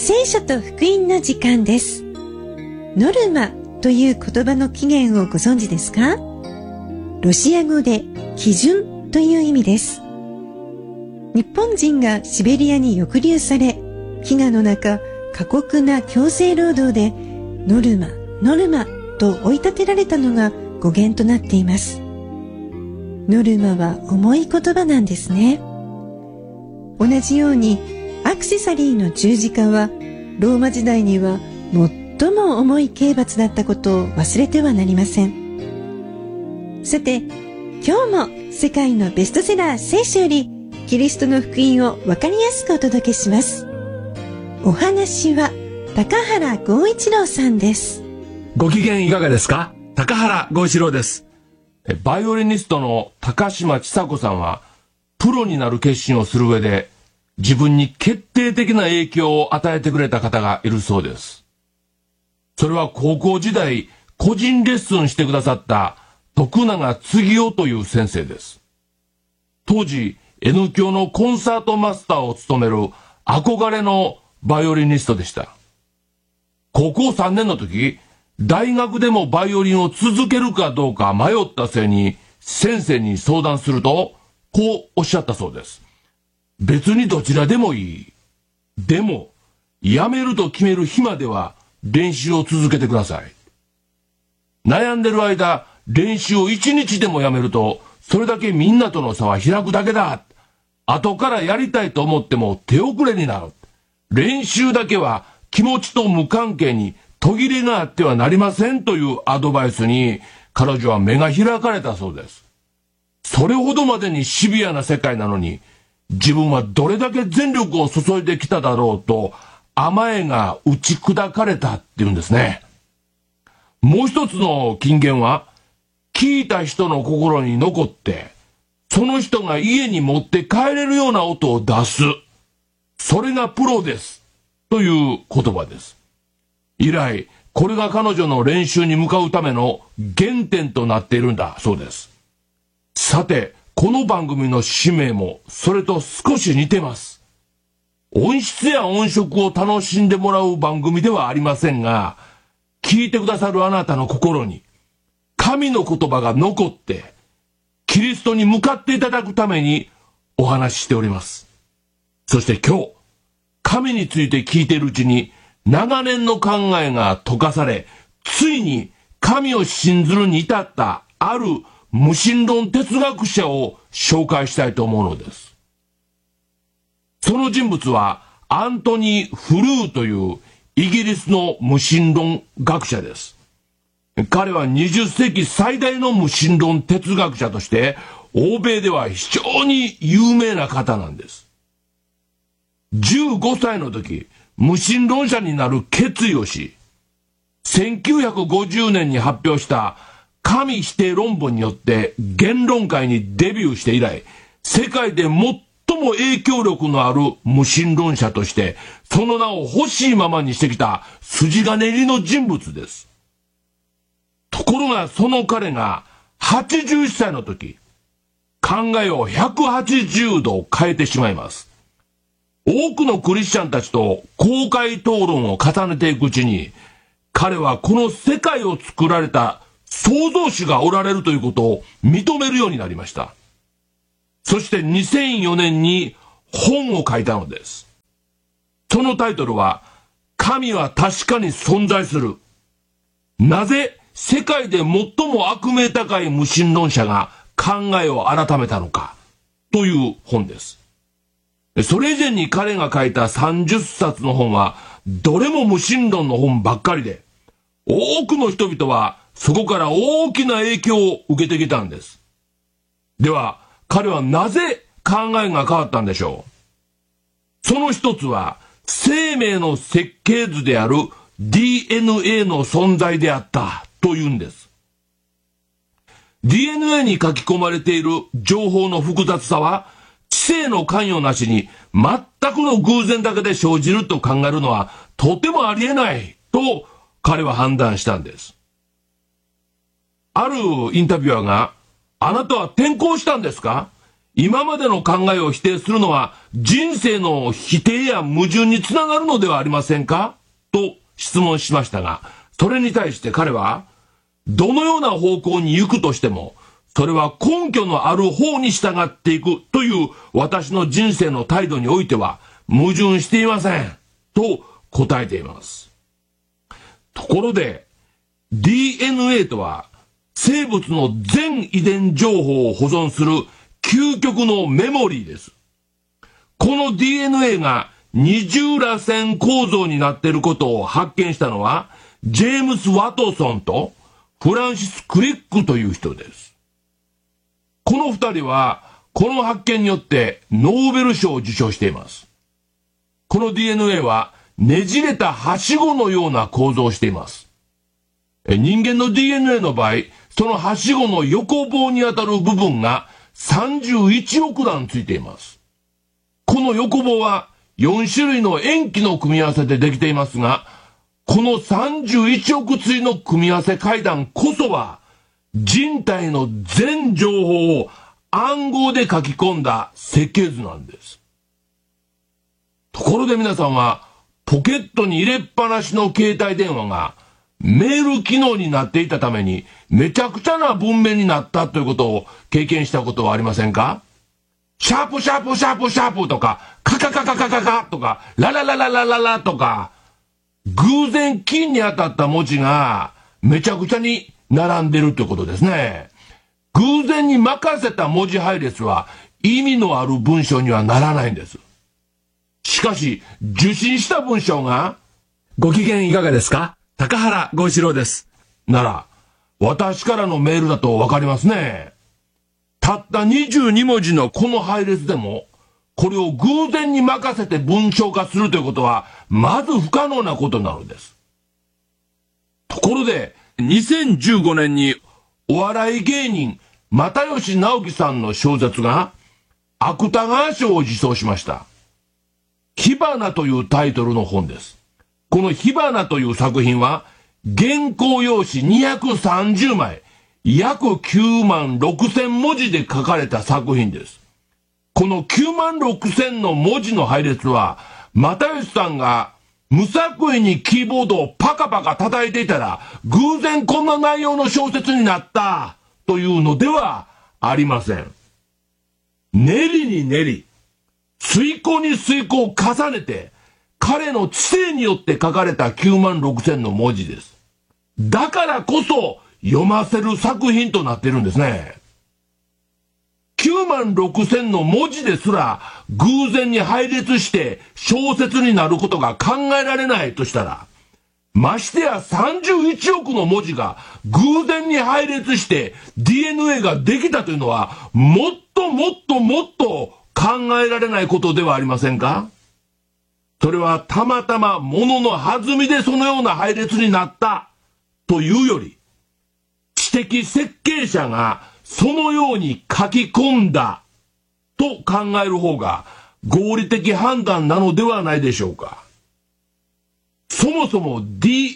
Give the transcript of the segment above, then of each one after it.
聖書と福音の時間です。ノルマという言葉の起源をご存知ですか？ロシア語で基準という意味です。日本人がシベリアに抑留され、飢餓の中、過酷な強制労働でノルマ、ノルマと追い立てられたのが語源となっています。ノルマは重い言葉なんですね。同じようにアクセサリーの十字架はローマ時代には最も重い刑罰だったことを忘れてはなりません。さて、今日も世界のベストセラー聖書よりキリストの福音を分かりやすくお届けします。お話は高原剛一郎さんです。 ご機嫌いかがですか？高原剛一郎です。バイオリニストの高島千佐子さんはプロになる決心をする上で自分に決定的な影響を与えてくれた方がいるそうです。それは高校時代個人レッスンしてくださった徳永次夫という先生です。当時 N 響のコンサートマスターを務める憧れのバイオリニストでした。高校3年の時、大学でもバイオリンを続けるかどうか迷った末に先生に相談するとこうおっしゃったそうです。別にどちらでもいい。でもやめると決める日までは練習を続けてください。悩んでる間練習を1日でもやめるとそれだけみんなとの差は開くだけだ。後からやりたいと思っても手遅れになる。練習だけは気持ちと無関係に途切れがあってはなりませんというアドバイスに彼女は目が開かれたそうです。それほどまでにシビアな世界なのに自分はどれだけ全力を注いできただろうと甘えが打ち砕かれたっていうんですね。もう一つの金言は聞いた人の心に残ってその人が家に持って帰れるような音を出す。それがプロですという言葉です。以来これが彼女の練習に向かうための原点となっているんだそうです。さてこの番組の使命もそれと少し似てます。音質や音色を楽しんでもらう番組ではありませんが、聞いてくださるあなたの心に神の言葉が残ってキリストに向かっていただくためにお話ししております。そして今日神について聞いているうちに長年の考えが溶かされ、ついに神を信ずるに至ったある無神論哲学者を紹介したいと思うのです。その人物はアントニー・フルーというイギリスの無神論学者です。彼は20世紀最大の無神論哲学者として欧米では非常に有名な方なんです。15歳の時無神論者になる決意をし、1950年に発表した神否定論文によって言論界にデビューして以来、世界で最も影響力のある無神論者としてその名を欲しいままにしてきた筋金入りの人物です。ところがその彼が81歳の時、考えを180度変えてしまいます。多くのクリスチャンたちと公開討論を重ねていくうちに、彼はこの世界を作られた創造主がおられるということを認めるようになりました。そして2004年に本を書いたのです。そのタイトルは、神は確かに存在する。なぜ世界で最も悪名高い無神論者が考えを改めたのかという本です。それ以前に彼が書いた30冊の本はどれも無神論の本ばっかりで、多くの人々はそこから大きな影響を受けてきたんです。では彼はなぜ考えが変わったんでしょう。その一つは生命の設計図である DNA の存在であったというんです。 DNA に書き込まれている情報の複雑さは知性の関与なしに全くの偶然だけで生じると考えるのはとてもありえないと彼は判断したんです。あるインタビュアーが、あなたは転校したんですか？ 今までの考えを否定するのは人生の否定や矛盾につながるのではありませんかと質問しましたが、それに対して彼は、どのような方向に行くとしても、それは根拠のある方に従っていくという私の人生の態度においては矛盾していませんと答えています。ところで DNA とは生物の全遺伝情報を保存する究極のメモリーです。この DNA が二重らせん構造になっていることを発見したのはジェームス・ワトソンとフランシス・クリックという人です。この二人はこの発見によってノーベル賞を受賞しています。この DNA はねじれたはしごのような構造をしています。人間の DNA の場合、そのはしごの横棒にあたる部分が31億段ついています。この横棒は4種類の塩基の組み合わせでできていますが、この31億対の組み合わせ階段こそは人体の全情報を暗号で書き込んだ設計図なんです。ところで皆さんはポケットに入れっぱなしの携帯電話がメール機能になっていたためにめちゃくちゃな文面になったということを経験したことはありませんか？シャープシャープシャープシャープとかカカカカカカカとかラララララララとか偶然金に当たった文字がめちゃくちゃに並んでるということですね。偶然に任せた文字配列は意味のある文章にはならないんです。しかし受信した文章がご機嫌いかがですか？高原剛一郎です。 なら私からのメールだとわかりますね。たった22文字のこの配列でもこれを偶然に任せて文章化するということはまず不可能なことなのです。ところで2015年にお笑い芸人又吉直樹さんの小説が芥川賞を受賞しました。火花というタイトルの本です。この火花という作品は原稿用紙230枚約9万6千文字で書かれた作品です。この9万6千の文字の配列は又吉さんが無作為にキーボードをパカパカ叩いていたら偶然こんな内容の小説になったというのではありません。練りに練り推敲に推敲を重ねて彼の知性によって書かれた9万6千の文字です。だからこそ読ませる作品となっているんですね。9万6千の文字ですら偶然に配列して小説になることが考えられないとしたら、ましてや31億の文字が偶然に配列して DNA ができたというのはもっともっともっと考えられないことではありませんか？それはたまたま物の弾みでそのような配列になったというより、知的設計者がそのように書き込んだと考える方が合理的判断なのではないでしょうか。そもそも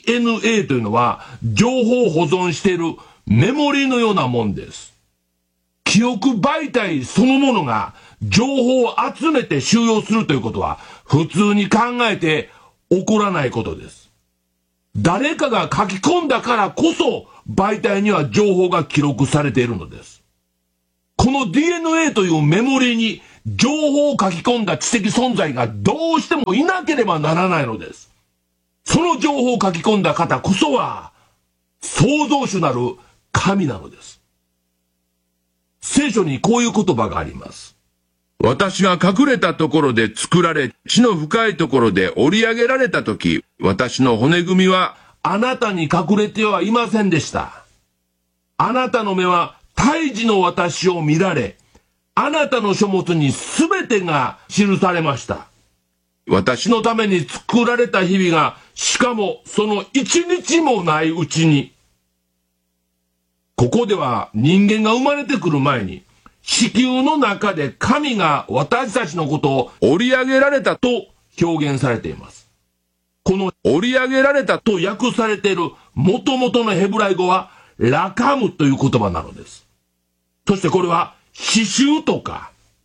DNA というのは情報を保存しているメモリーのようなもんです。記憶媒体そのものが情報を集めて収容するということは普通に考えて起こらないことです。誰かが書き込んだからこそ媒体には情報が記録されているのです。この DNA というメモリーに情報を書き込んだ知的存在がどうしてもいなければならないのです。その情報を書き込んだ方こそは創造主なる神なのです。聖書にこういう言葉があります。私が隠れたところで作られ、地の深いところで織り上げられたとき、私の骨組みはあなたに隠れてはいませんでした。あなたの目は胎児の私を見られ、あなたの書物にすべてが記されました。私のために作られた日々が、しかもその一日もないうちに。ここでは人間が生まれてくる前に、地球の中で神が私たちのことを織り上げられたと表現されています。この織り上げられたと訳されている元々のヘブライ語はラカムという言葉なのです。そしてこれは刺繍とか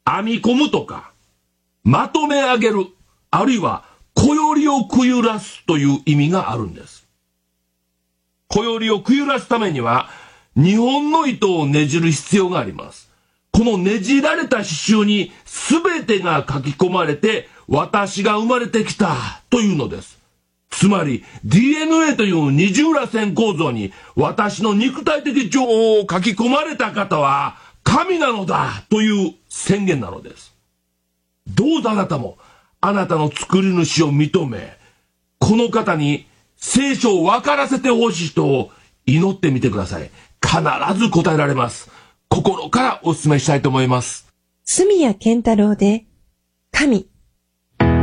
編み込むとか、まとめ上げる、あるいはこよりをくゆらすという意味があるんです。こよりをくゆらすためには、2本の糸をねじる必要があります。このねじられた刺繍に全てが書き込まれて、私が生まれてきたというのです。つまり DNA という二重らせん構造に私の肉体的情報を書き込まれた方は神なのだという宣言なのです。どうぞあなたもあなたの作り主を認め、この方に聖書を分からせてほしい人を祈ってみてください。必ず答えられます。心からお勧めしたいと思います。 住谷健太郎で神